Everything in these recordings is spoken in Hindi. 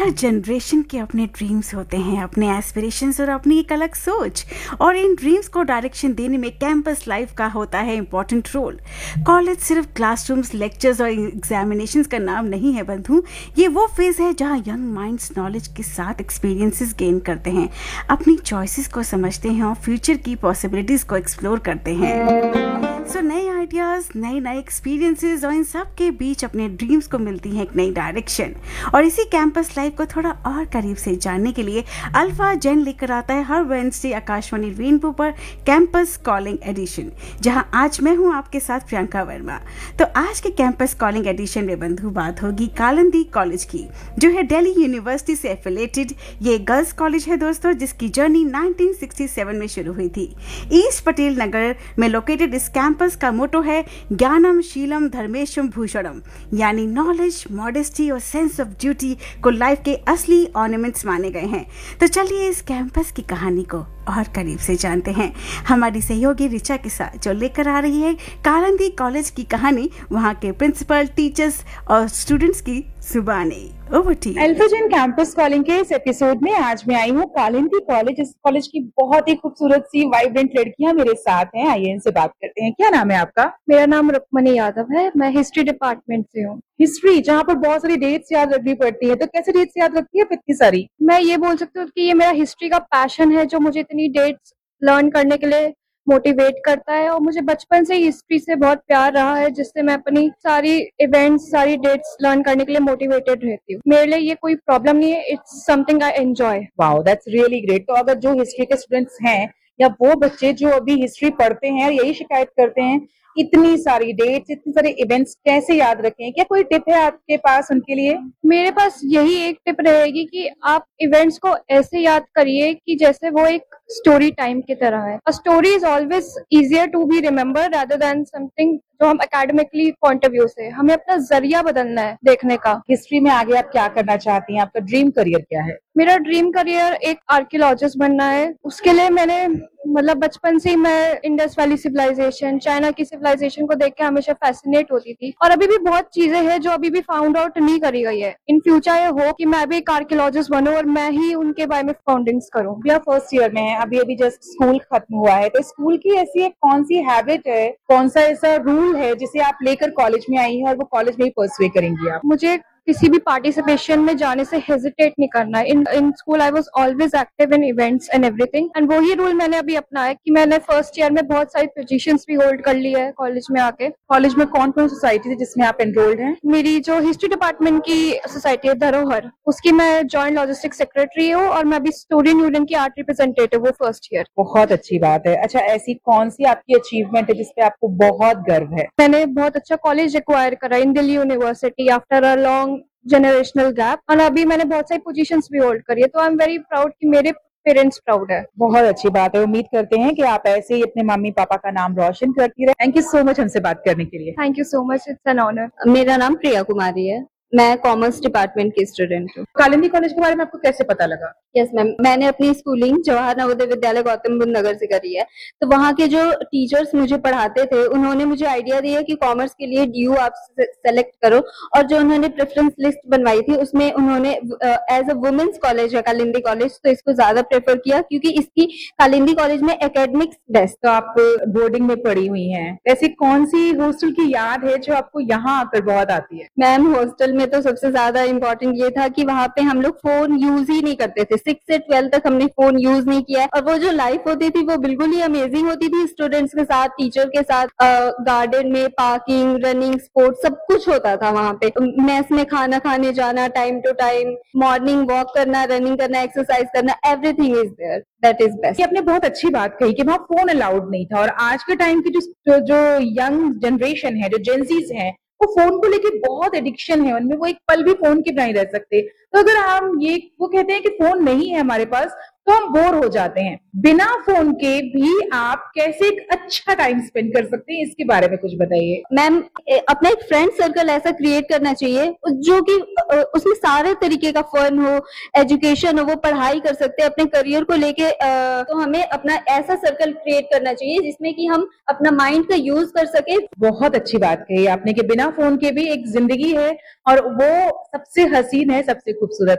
हर जनरेशन के अपने ड्रीम्स होते हैं, अपने एस्पिरेशंस और अपनी एक अलग सोच, और इन ड्रीम्स को डायरेक्शन देने में कैंपस लाइफ का होता है इम्पोर्टेंट रोल। कॉलेज सिर्फ क्लासरूम्स, लेक्चर्स और एग्जामिनेशंस का नाम नहीं है बंधु, ये वो फेज है जहाँ यंग माइंड्स नॉलेज के साथ एक्सपीरियंसेस गेन करते हैं, अपनी चॉइसेस को समझते हैं और फ्यूचर की पॉसिबिलिटीज को एक्सप्लोर करते हैं। सो नए आइडियाज, नए एक्सपीरियंसेस और इन सब के बीच अपने ड्रीम्स को मिलती है एक नई डायरेक्शन। और इसी कैंपस लाइफ को थोड़ा और करीब से जानने के लिए अल्फा जेन लेकर आता है हर वेडनेसडे आकाशवाणी रेनबो पर कैंपस कॉलिंग एडिशन, जहां आज मैं हूं आपके साथ प्रियंका वर्मा। तो आज के कैंपस कॉलिंग एडिशन में बंधु बात होगी कालिंदी कॉलेज की, जो है दिल्ली यूनिवर्सिटी से एफिलेटेड। ये गर्ल्स कॉलेज है दोस्तों, जिसकी जर्नी 1967 में शुरू हुई थी। ईस्ट पटेल नगर में लोकेटेड इस कैंपस का मोटो है ज्ञानम शीलम धर्मेशम भूषणम, यानी नॉलेज, मॉडेस्टी और सेंस ऑफ ड्यूटी को लाइफ के असली ऑर्नामेंट्स माने गए हैं। तो चलिए इस कैंपस की कहानी को और करीब से जानते हैं हमारी सहयोगी रिचा के साथ, जो लेकर आ रही है कालिंदी कॉलेज की कहानी, वहां के प्रिंसिपल, टीचर्स और स्टूडेंट्स की जुबानी। Over to you. Alpha gen campus calling के इस एपिसोड में आज मैं आई हूँ कालिंदी कॉलेज। इस कॉलेज की बहुत ही खूबसूरत सी वाइब्रेंट लड़कियां मेरे साथ हैं। आइए इनसे बात करते हैं। क्या नाम है आपका? मेरा नाम रुक्मणी यादव है। मैं हिस्ट्री डिपार्टमेंट से हूँ। हिस्ट्री, जहाँ पर बहुत सारी डेट्स याद रखनी पड़ती है, तो कैसे डेट्स याद रखती है इतनी सारी? मैं ये बोल सकती हूँ कि ये मेरा हिस्ट्री का पैशन है, जो मुझे इतनी डेट्स लर्न करने के लिए मोटिवेट करता है। और मुझे बचपन से ही हिस्ट्री से बहुत प्यार रहा है, जिससे मैं अपनी सारी इवेंट्स, सारी डेट्स लर्न करने के लिए मोटिवेटेड रहती हूँ। मेरे लिए ये कोई प्रॉब्लम नहीं है, it's something I enjoy. Wow, that's really great. तो अगर जो हिस्ट्री के स्टूडेंट्स हैं या वो बच्चे जो अभी हिस्ट्री पढ़ते हैं और यही शिकायत करते हैं इतनी सारी डेट्स, इतने सारे इवेंट्स कैसे याद रखें, क्या कोई टिप है आपके पास उनके लिए? मेरे पास यही एक टिप रहेगी कि आप इवेंट्स को ऐसे याद करिए कि जैसे वो एक स्टोरी टाइम की तरह है। A story is always easier to be remember rather than something जो हम एकेडमिकली पॉइंट ऑफ व्यू से, हमें अपना जरिया बदलना है देखने का। हिस्ट्री में आगे आप क्या करना चाहती हैं? आपका ड्रीम करियर क्या है? मेरा ड्रीम करियर एक आर्कियोलॉजिस्ट बनना है। उसके लिए मैंने मतलब बचपन से ही मैं इंडस वैली सिविलाइजेशन, चाइना की सिविलाइजेशन को देख के हमेशा फैसिनेट होती थी। और अभी भी बहुत चीजें हैं जो अभी भी फाउंड आउट नहीं करी गई है। इन फ्यूचर ये हो कि मैं भी एक आर्कियोलॉजिस्ट बनूं और मैं ही उनके बारे में फाउंडिंग्स करूं। भैया फर्स्ट ईयर में है, अभी जस्ट स्कूल खत्म हुआ है, तो स्कूल की ऐसी एक कौन सी हैबिट है, कौन सा ऐसा रूल है जिसे आप लेकर कॉलेज में आई हैं और वो कॉलेज में ही परस्यू करेंगी आप? मुझे किसी भी पार्टिसिपेशन में जाने से हेजिटेट नहीं करना है। In school I was always active in events and everything, and वही रूल मैंने अभी अपनाया कि मैंने फर्स्ट ईयर में बहुत सारी पोजीशंस भी होल्ड कर ली है कॉलेज में आके। कॉलेज में कौन कौन सोसाइटी है जिसमें आप एनरोल्ड हैं? मेरी जो हिस्ट्री डिपार्टमेंट की सोसाइटी है धरोहर, उसकी मैं जॉइंट लॉजिस्टिक सेक्रेटरी हूँ, और मैं अभी स्टूडेंट यूनियन की आर्ट रिप्रेजेंटेटिव हूँ फर्स्ट ईयर। बहुत अच्छी बात है। अच्छा, ऐसी कौन सी आपकी अचीवमेंट है जिसपे आपको बहुत गर्व है? मैंने बहुत अच्छा कॉलेज एक्वायर करा इन Delhi university after a long generational gap, और अभी मैंने बहुत सारी पोजीशंस भी होल्ड करी है। तो आई एम वेरी प्राउड कि मेरे पेरेंट्स प्राउड है। बहुत अच्छी बात है। उम्मीद करते हैं कि आप ऐसे ही अपने मम्मी पापा का नाम रोशन करती रहे। थैंक यू सो मच हमसे बात करने के लिए। Thank you so much, it's an honour. मेरा नाम प्रिया कुमारी है। मैं कॉमर्स डिपार्टमेंट की स्टूडेंट हूँ। कालिंदी कॉलेज के बारे में आपको कैसे पता लगा? यस मैम, मैंने अपनी स्कूलिंग जवाहर नवोदय विद्यालय गौतम बुद्ध नगर से करी है। तो वहाँ के जो टीचर्स मुझे पढ़ाते थे, उन्होंने मुझे आइडिया दिया कि कॉमर्स के लिए डीयू आप सेलेक्ट करो, और जो उन्होंने प्रेफरेंस लिस्ट बनवाई थी उसमें उन्होंने एज अ वुमेन्स कॉलेज है कालिंदी कॉलेज, तो इसको ज्यादा प्रेफर किया क्योंकि इसकी कालिंदी कॉलेज में एकेडमिक्स बेस्ट। तो आप बोर्डिंग में पढ़ी हुई हैं, ऐसी कौन सी हॉस्टल की याद है जो आपको यहाँ आकर बहुत आती है? मैम हॉस्टल में तो सबसे ज्यादा इम्पोर्टेंट ये था कि वहाँ पे हम लोग फोन यूज ही नहीं करते थे। 6 से 12 तक हमने फोन यूज नहीं किया है, और वो जो लाइफ होती थी वो बिल्कुल ही अमेजिंग होती थी। स्टूडेंट्स के साथ, टीचर के साथ, गार्डन में पार्किंग, रनिंग, स्पोर्ट्स सब कुछ होता था वहाँ पे। मेस में खाना खाने जाना time to time, morning walk करना, रनिंग करना, एक्सरसाइज करना, everything is there. That is best. आपने बहुत अच्छी बात कही कि वहाँ फोन अलाउड नहीं था, और आज के टाइम की जो यंग जनरेशन है, जो जेंजीज हैं, वो फोन को लेके बहुत एडिक्शन है उनमें। वो एक पल भी फोन के बिना नहीं रह सकते। तो अगर हम वो कहते हैं कि फोन नहीं है हमारे पास, तो हम बोर हो जाते हैं। बिना फोन के भी आप कैसे एक अच्छा टाइम स्पेंड कर सकते हैं, इसके बारे में कुछ बताइए। मैम अपना एक फ्रेंड सर्कल ऐसा क्रिएट करना चाहिए जो कि उसमें सारे तरीके का फन हो, एजुकेशन हो, वो पढ़ाई कर सकते हैं, अपने करियर को लेके। तो हमें अपना ऐसा सर्कल क्रिएट करना चाहिए जिसमें कि हम अपना माइंड का यूज कर सके। बहुत अच्छी बात कही आपने कि बिना फोन के भी एक जिंदगी है, और वो सबसे हसीन है, सबसे खूबसूरत है।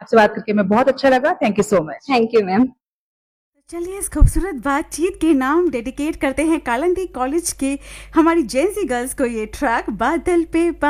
आपसे बात करके मैं बहुत अच्छा लगा। Thank you so much. Thank you ma'am. चलिए इस खूबसूरत बातचीत के नाम डेडिकेट करते हैं कालंदी कॉलेज के हमारी जेंसी गर्ल्स को ये ट्रैक बादल पे